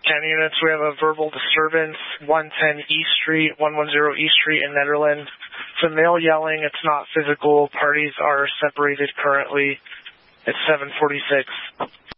10 units, we have a verbal disturbance, 110 East Street, 110 East Street in Nederland. It's a male yelling. It's not physical. Parties are separated currently. It's 7:46.